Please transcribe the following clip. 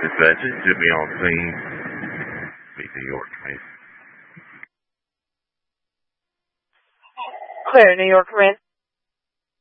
Dispatch it should be on scene. Meet New York, man. Clear, New York, Corinne.